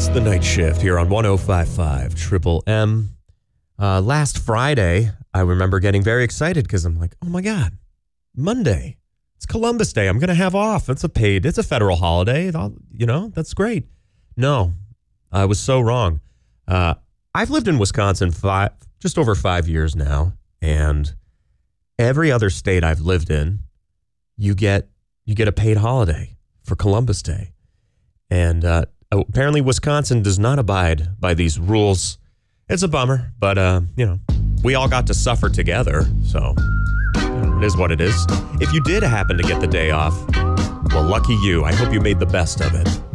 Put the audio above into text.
It's the night shift here on 105.5 Triple M. Last Friday, I remember getting very excited because I'm like, oh my God, Monday. It's Columbus Day. I'm going to have off. It's a federal holiday. That's great. No, I was so wrong. I've lived in Wisconsin just over 5 years now, and every other state I've lived in, you get a paid holiday for Columbus Day. And apparently Wisconsin does not abide by these rules. It's a bummer, but, we all got to suffer together, so it is what it is. If you did happen to get the day off, well, lucky you. I hope you made the best of it.